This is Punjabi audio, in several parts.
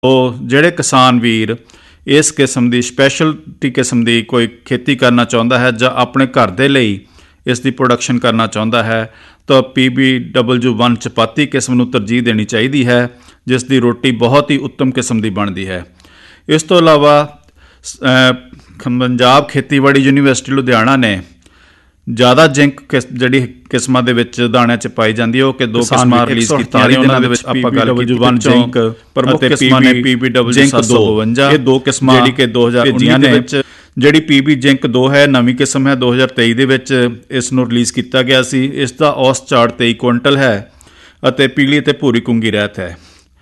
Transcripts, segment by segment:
ਉਹ ਜਿਹੜੇ ਕਿਸਾਨ ਵੀਰ ਇਸ ਕਿਸਮ ਦੀ ਸਪੈਸ਼ਲਟੀ ਕਿਸਮ ਦੀ ਕੋਈ ਖੇਤੀ ਕਰਨਾ ਚਾਹੁੰਦਾ ਹੈ ਜਾਂ ਆਪਣੇ ਘਰ ਦੇ ਲਈ ਇਸ ਦੀ ਪ੍ਰੋਡਕਸ਼ਨ ਕਰਨਾ ਚਾਹੁੰਦਾ ਹੈ ਤਾਂ PBW1 ਚਪਾਤੀ ਕਿਸਮ ਨੂੰ ਤਰਜੀਹ ਦੇਣੀ ਚਾਹੀਦੀ ਹੈ, ਜਿਸ ਦੀ ਰੋਟੀ ਬਹੁਤ ਹੀ ਉੱਤਮ ਕਿਸਮ ਦੀ ਬਣਦੀ ਹੈ। ਇਸ ਤੋਂ ਇਲਾਵਾ ਪੰਜਾਬ ਖੇਤੀਬਾੜੀ ਯੂਨੀਵਰਸਿਟੀ ਲੁਧਿਆਣਾ ਨੇ ਜ਼ਿਆਦਾ ਜਿੰਕ ਜਿਹੜੀ ਕਿਸਮਾਂ ਦੇ ਵਿੱਚ ਦਾਣਿਆਂ 'ਚ ਪਾਈ ਜਾਂਦੀ ਹੈ, ਉਹ ਕਿ 2 ਕਿਸਮਾਂ ਰਿਲੀਜ਼ ਕੀਤੀਆਂ ਨੇ। ਉਹਨਾਂ ਦੇ ਵਿੱਚ ਆਪਾਂ ਗੱਲ ਕੀਤੀ ਜਿੰਕ ਪ੍ਰਮੁੱਖ ਕਿਸਮਾਂ ਨੇ PBW752, ਇਹ 2 ਕਿਸਮਾਂ ਜਿਹੜੀ ਕਿ 2019 ਦੇ ਵਿੱਚ ਜਿਹੜੀ PB ਜਿੰਕ 2 ਹੈ, ਨਵੀਂ ਕਿਸਮ ਹੈ, 2023 ਦੇ ਵਿੱਚ ਇਸ ਨੂੰ ਰਿਲੀਜ਼ ਕੀਤਾ ਗਿਆ ਸੀ। ਇਸ ਦਾ ਔਸਤ ਝਾੜ 23 ਕੁਇੰਟਲ ਹੈ ਅਤੇ ਪੀਲੀ ਅਤੇ ਭੂਰੀ ਕੁੰਗੀ ਰਹਿਤ ਹੈ।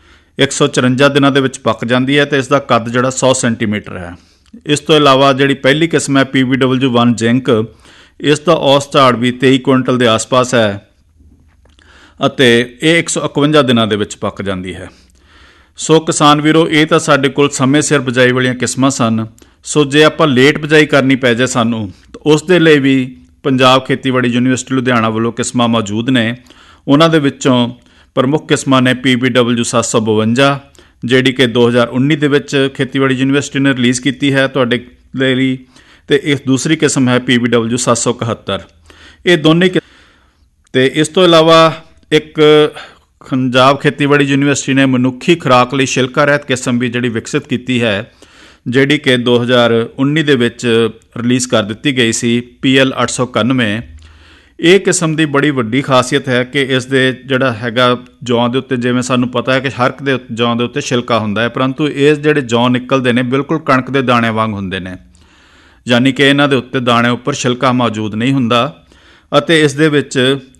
154 ਦਿਨਾਂ ਦੇ ਵਿੱਚ ਪੱਕ ਜਾਂਦੀ ਹੈ ਅਤੇ ਇਸ ਦਾ ਕੱਦ ਜਿਹੜਾ 100 ਸੈਂਟੀਮੀਟਰ ਹੈ। ਇਸ ਤੋਂ ਇਲਾਵਾ ਜਿਹੜੀ ਪਹਿਲੀ ਕਿਸਮ ਹੈ PBW1 ਜਿੰਕ, ਇਸ ਦਾ ਔਸਤ ਝਾੜ ਵੀ 23 ਕੁਇੰਟਲ ਦੇ ਆਸ-ਪਾਸ ਹੈ ਅਤੇ ਇਹ 151 ਦਿਨਾਂ ਦੇ ਵਿੱਚ ਪੱਕ ਜਾਂਦੀ ਹੈ। ਸੋ ਕਿਸਾਨ ਵੀਰੋ, ਇਹ ਤਾਂ ਸਾਡੇ ਕੋਲ ਸਮੇਂ ਸਿਰ ਬਿਜਾਈ ਵਾਲੀਆਂ ਕਿਸਮਾਂ ਸਨ। ਸੋ ਜੇ ਆਪਾਂ ਲੇਟ ਬਿਜਾਈ ਕਰਨੀ ਪੈ ਜਾਏ ਸਾਨੂੰ, ਤਾਂ ਉਸ ਦੇ ਲਈ ਵੀ ਪੰਜਾਬ ਖੇਤੀਬਾੜੀ ਯੂਨੀਵਰਸਿਟੀ ਲੁਧਿਆਣਾ ਵੱਲੋਂ ਕਿਸਮਾਂ ਮੌਜੂਦ ਨੇ। ਉਹਨਾਂ ਦੇ ਵਿੱਚੋਂ ਪ੍ਰਮੁੱਖ ਕਿਸਮਾਂ ਨੇ PBW752, ਜਿਹੜੀ ਕਿ 2019 ਦੇ ਵਿੱਚ ਖੇਤੀਬਾੜੀ ਯੂਨੀਵਰਸਿਟੀ ਨੇ ਰਿਲੀਜ਼ ਕੀਤੀ ਹੈ ਤੁਹਾਡੇ ਲਈ, ਅਤੇ ਇਸ ਦੂਸਰੀ ਕਿਸਮ ਹੈ PBW771। ਇਹ ਦੋਨੇ ਅਤੇ ਇਸ ਤੋਂ ਇਲਾਵਾ ਇੱਕ ਪੰਜਾਬ ਖੇਤੀਬਾੜੀ ਯੂਨੀਵਰਸਿਟੀ ਨੇ ਮਨੁੱਖੀ ਖੁਰਾਕ ਲਈ ਛਿਲਕਾ ਰਹਿਤ ਕਿਸਮ ਵੀ ਜਿਹੜੀ ਵਿਕਸਿਤ ਕੀਤੀ ਹੈ, ਜਿਹੜੀ ਕਿ 2019 ਦੇ ਵਿੱਚ ਰਿਲੀਜ਼ ਕਰ ਦਿੱਤੀ ਗਈ ਸੀ, PL891। ਇਹ ਕਿਸਮ ਦੀ ਬੜੀ ਵੱਡੀ ਖਾਸੀਅਤ ਹੈ ਕਿ ਇਸ ਦੇ ਜਿਹੜਾ ਹੈਗਾ ਜੌਂ ਦੇ ਉੱਤੇ, ਜਿਵੇਂ ਸਾਨੂੰ ਪਤਾ ਹੈ ਕਿ ਹਰ ਇੱਕ ਦੇ ਜੌਂ ਦੇ ਉੱਤੇ ਛਿਲਕਾ ਹੁੰਦਾ ਹੈ, ਪਰੰਤੂ ਇਹ ਜਿਹੜੇ ਜੌਂ ਨਿਕਲਦੇ ਨੇ ਬਿਲਕੁਲ ਕਣਕ ਦੇ ਦਾਣਿਆਂ ਵਾਂਗ ਹੁੰਦੇ ਨੇ, ਯਾਨੀ ਕਿ ਇਹਨਾਂ ਦੇ ਉੱਤੇ ਦਾਣਿਆਂ ਉੱਪਰ ਛਿਲਕਾ ਮੌਜੂਦ ਨਹੀਂ ਹੁੰਦਾ। ਅਤੇ ਇਸ ਦੇ ਵਿੱਚ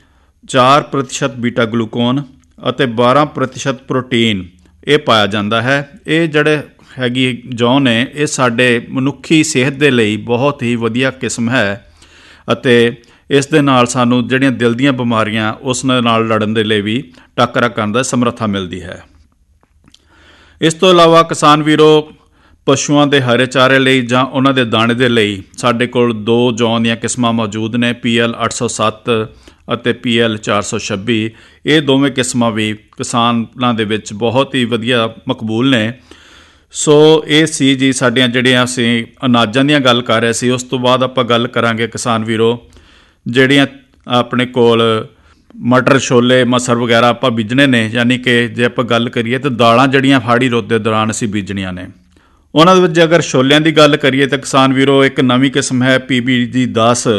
4% ਬੀਟਾ ਗਲੂਕੋਨ ਅਤੇ 12% ਪ੍ਰੋਟੀਨ ਇਹ ਪਾਇਆ ਜਾਂਦਾ ਹੈ। ਇਹ ਜਿਹੜੇ ਹੈਗੀ ਜੌਂ ਨੇ, ਇਹ ਸਾਡੇ ਮਨੁੱਖੀ ਸਿਹਤ ਦੇ ਲਈ ਬਹੁਤ ਹੀ ਵਧੀਆ ਕਿਸਮ ਹੈ ਅਤੇ ਇਸ ਦੇ ਨਾਲ ਸਾਨੂੰ ਜਿਹੜੀਆਂ ਦਿਲ ਦੀਆਂ ਬਿਮਾਰੀਆਂ ਉਸ ਨਾਲ ਲੜਨ ਦੇ ਲਈ ਵੀ ਟਾਕਰਾ ਕਰਨ ਦਾ ਸਮਰੱਥਾ ਮਿਲਦੀ ਹੈ। ਇਸ ਤੋਂ ਇਲਾਵਾ ਕਿਸਾਨ ਵੀਰੋ, ਪਸ਼ੂਆਂ ਦੇ ਹਰੇ ਚਾਰੇ ਲਈ ਜਾਂ ਉਹਨਾਂ ਦੇ ਦਾਣੇ ਦੇ ਲਈ ਸਾਡੇ ਕੋਲ 2 ਜੌਂ ਦੀਆਂ ਕਿਸਮਾਂ ਮੌਜੂਦ ਨੇ, PL807 ਅਤੇ PL426। ਇਹ ਦੋਵੇਂ ਕਿਸਮਾਂ ਵੀ ਕਿਸਾਨਾਂ ਦੇ ਵਿੱਚ ਬਹੁਤ ਹੀ ਵਧੀਆ ਮਕਬੂਲ ਨੇ। ਸੋ ਇਹ ਸੀ ਜੀ ਸਾਡੀਆਂ ਜਿਹੜੀਆਂ ਅਸੀਂ ਅਨਾਜਾਂ ਦੀਆਂ ਗੱਲ ਕਰ ਰਹੇ ਸੀ। ਉਸ ਤੋਂ ਬਾਅਦ ਆਪਾਂ ਗੱਲ ਕਰਾਂਗੇ ਕਿਸਾਨ ਵੀਰੋ, ਜਿਹੜੀਆਂ ਆਪਣੇ ਕੋਲ ਮਟਰ, ਛੋਲੇ, ਮਸਰ ਵਗੈਰਾ ਆਪਾਂ ਬੀਜਣੇ ਨੇ, ਯਾਨੀ ਕਿ ਜੇ ਆਪਾਂ ਗੱਲ ਕਰੀਏ ਤਾਂ ਦਾਲਾਂ ਜਿਹੜੀਆਂ ਹਾੜੀ ਰੁੱਤ ਦੇ ਦੌਰਾਨ ਅਸੀਂ ਬੀਜਣੀਆਂ ਨੇ। ਉਹਨਾਂ ਦੇ ਵਿੱਚ ਜੇ ਅਗਰ ਛੋਲਿਆਂ ਦੀ ਗੱਲ ਕਰੀਏ ਤਾਂ ਕਿਸਾਨ ਵੀਰੋ, ਇੱਕ ਨਵੀਂ ਕਿਸਮ ਹੈ PBG10,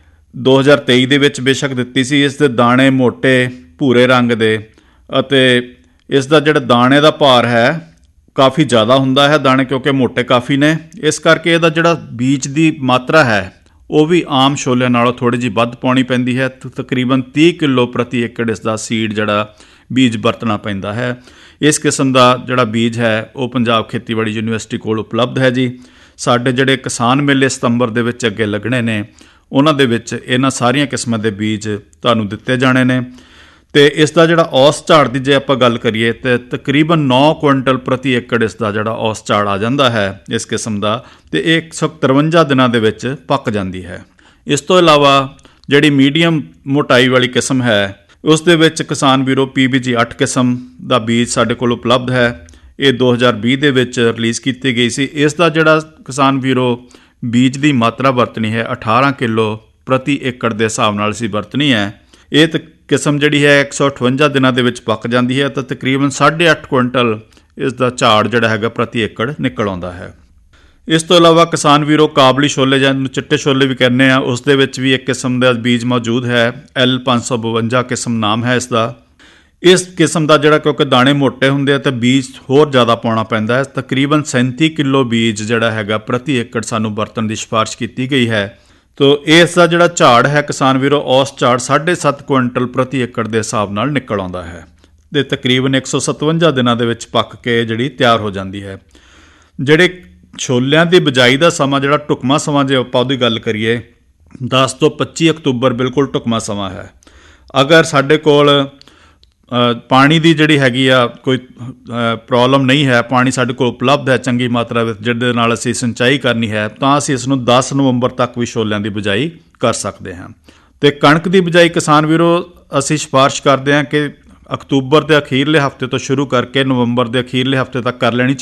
2023 ਦੇ ਵਿੱਚ ਬੇਸ਼ੱਕ ਦਿੱਤੀ ਸੀ। ਇਸ ਦੇ ਦਾਣੇ ਮੋਟੇ ਭੂਰੇ ਰੰਗ ਦੇ ਅਤੇ ਇਸ ਦਾ ਜਿਹੜਾ ਦਾਣੇ ਦਾ ਭਾਰ ਹੈ ਕਾਫੀ ਜ਼ਿਆਦਾ ਹੁੰਦਾ ਹੈ ਦਾਣੇ, ਕਿਉਂਕਿ ਮੋਟੇ ਕਾਫੀ ਨੇ। ਇਸ ਕਰਕੇ ਇਹਦਾ ਜਿਹੜਾ ਬੀਜ ਦੀ ਮਾਤਰਾ ਹੈ ਉਹ ਵੀ ਆਮ ਛੋਲਿਆਂ ਨਾਲੋਂ ਥੋੜ੍ਹੀ ਜਿਹੀ ਵੱਧ ਪਾਉਣੀ ਪੈਂਦੀ ਹੈ। ਤਕਰੀਬਨ 30 ਕਿਲੋ ਪ੍ਰਤੀ ਏਕੜ ਇਸ ਦਾ ਸੀਡ ਜਿਹੜਾ ਬੀਜ ਵਰਤਣਾ ਪੈਂਦਾ ਹੈ। ਇਸ ਕਿਸਮ ਦਾ ਜਿਹੜਾ ਬੀਜ ਹੈ ਉਹ ਪੰਜਾਬ ਖੇਤੀਬਾੜੀ ਯੂਨੀਵਰਸਿਟੀ ਕੋਲ ਉਪਲਬਧ ਹੈ ਜੀ। ਸਾਡੇ ਜਿਹੜੇ ਕਿਸਾਨ ਮੇਲੇ ਸਤੰਬਰ ਦੇ ਵਿੱਚ ਅੱਗੇ ਲੱਗਣੇ ਨੇ, ਉਹਨਾਂ ਦੇ ਵਿੱਚ ਇਹਨਾਂ ਸਾਰੀਆਂ ਕਿਸਮਾਂ ਦੇ ਬੀਜ ਤੁਹਾਨੂੰ ਦਿੱਤੇ ਜਾਣੇ ਨੇ। ਅਤੇ ਇਸ ਦਾ ਜਿਹੜਾ ਔਸਤ ਝਾੜ ਦੀ ਜੇ ਆਪਾਂ ਗੱਲ ਕਰੀਏ ਤਾਂ ਤਕਰੀਬਨ 9 ਕੁਇੰਟਲ ਪ੍ਰਤੀ ਏਕੜ ਇਸ ਦਾ ਜਿਹੜਾ ਔਸਤ ਝਾੜ ਆ ਜਾਂਦਾ ਹੈ ਇਸ ਕਿਸਮ ਦਾ, ਅਤੇ ਇਹ 153 ਦਿਨਾਂ ਦੇ ਵਿੱਚ ਪੱਕ ਜਾਂਦੀ ਹੈ। ਇਸ ਤੋਂ ਇਲਾਵਾ ਜਿਹੜੀ ਮੀਡੀਅਮ ਮੋਟਾਈ ਵਾਲੀ ਕਿਸਮ ਹੈ, ਉਸ ਦੇ ਵਿੱਚ ਕਿਸਾਨ ਵੀਰੋ PBG8 ਕਿਸਮ ਦਾ ਬੀਜ ਸਾਡੇ ਕੋਲ ਉਪਲਬਧ ਹੈ। ਇਹ 2020 ਦੇ ਵਿੱਚ ਰਿਲੀਜ਼ ਕੀਤੀ ਗਈ ਸੀ। ਇਸ ਦਾ ਜਿਹੜਾ ਕਿਸਾਨ ਵੀਰੋ ਬੀਜ ਦੀ ਮਾਤਰਾ ਵਰਤਣੀ ਹੈ 18 ਕਿਲੋ ਪ੍ਰਤੀ ਏਕੜ ਦੇ ਹਿਸਾਬ ਨਾਲ ਅਸੀਂ ਵਰਤਣੀ ਹੈ। ਇਹ ਕਿਸਮ ਜਿਹੜੀ ਹੈ 158 ਦਿਨਾਂ ਦੇ ਵਿੱਚ ਪੱਕ ਜਾਂਦੀ ਹੈ ਤਾਂ ਤਕਰੀਬਨ 8.5 ਕੁਇੰਟਲ ਇਸ ਦਾ ਝਾੜ ਜਿਹੜਾ ਹੈਗਾ ਪ੍ਰਤੀ ਏਕੜ ਨਿਕਲ ਆਉਂਦਾ ਹੈ। ਇਸ ਤੋਂ ਇਲਾਵਾ ਕਿਸਾਨ ਵੀਰੋ ਕਾਬਲੀ ਛੋਲੇ ਜਾਂ ਚਿੱਟੇ ਛੋਲੇ ਵੀ ਕਹਿੰਦੇ ਆ, ਉਸ ਦੇ ਵਿੱਚ ਵੀ ਇੱਕ ਕਿਸਮ ਦਾ ਬੀਜ ਮੌਜੂਦ ਹੈ, L552 ਕਿਸਮ ਨਾਮ ਹੈ ਇਸ ਦਾ। ਇਸ ਕਿਸਮ ਦਾ ਜਿਹੜਾ ਕਿਉਂਕਿ ਦਾਣੇ ਮੋਟੇ ਹੁੰਦੇ ਆ ਤਾਂ ਬੀਜ ਹੋਰ ਜ਼ਿਆਦਾ ਪਾਉਣਾ ਪੈਂਦਾ ਹੈ। ਤਕਰੀਬਨ 37 ਕਿਲੋ ਬੀਜ ਜਿਹੜਾ ਹੈਗਾ ਪ੍ਰਤੀ ਏਕੜ ਸਾਨੂੰ ਵਰਤਣ ਦੀ ਸਿਫਾਰਿਸ਼ ਕੀਤੀ ਗਈ ਹੈ। ਤੋ ਇਸ ਦਾ ਜਿਹੜਾ ਝਾੜ ਹੈ ਕਿਸਾਨ ਵੀਰੋ, ਔਸਤ ਝਾੜ 7.5 ਕੁਇੰਟਲ ਪ੍ਰਤੀ ਏਕੜ ਦੇ ਹਿਸਾਬ ਨਾਲ ਨਿਕਲ ਆਉਂਦਾ ਹੈ ਅਤੇ ਤਕਰੀਬਨ 157 ਦਿਨਾਂ ਦੇ ਵਿੱਚ ਪੱਕ ਕੇ ਜਿਹੜੀ ਤਿਆਰ ਹੋ ਜਾਂਦੀ ਹੈ। ਜਿਹੜੇ ਛੋਲਿਆਂ ਦੀ ਬਿਜਾਈ ਦਾ ਸਮਾਂ ਜਿਹੜਾ ਢੁਕਵਾਂ ਸਮਾਂ, ਜੇ ਆਪਾਂ ਉਹਦੀ ਗੱਲ ਕਰੀਏ, 10 ਤੋਂ 25 ਅਕਤੂਬਰ ਬਿਲਕੁਲ ਢੁਕਵਾਂ ਸਮਾਂ ਹੈ। ਅਗਰ ਸਾਡੇ ਕੋਲ ਪਾਣੀ ਦੀ ਜਿਹੜੀ ਹੈਗੀ ਆ ਕੋਈ ਪ੍ਰੋਬਲਮ ਨਹੀਂ ਹੈ, ਪਾਣੀ ਸਾਡੇ ਕੋਲ ਉਪਲਬਧ ਹੈ ਚੰਗੀ ਮਾਤਰਾ ਵਿੱਚ ਜਿਹਦੇ ਨਾਲ ਅਸੀਂ ਸਿੰਚਾਈ ਕਰਨੀ ਹੈ, ਤਾਂ ਅਸੀਂ ਇਸ ਨੂੰ 10 ਨਵੰਬਰ ਤੱਕ ਵੀ ਛੋਲਿਆਂ ਦੀ ਬਿਜਾਈ ਕਰ ਸਕਦੇ ਹਾਂ। ਅਤੇ ਕਣਕ ਦੀ ਬਿਜਾਈ ਕਿਸਾਨ ਵੀਰੋ ਅਸੀਂ ਸਿਫਾਰਿਸ਼ ਕਰਦੇ ਹਾਂ ਕਿ ਅਕਤੂਬਰ ਦੇ ਅਖੀਰਲੇ ਹਫ਼ਤੇ ਤੋਂ ਸ਼ੁਰੂ ਕਰਕੇ ਨਵੰਬਰ ਦੇ ਅਖੀਰਲੇ ਹਫ਼ਤੇ ਤੱਕ ਕਰ ਲੈਣੀ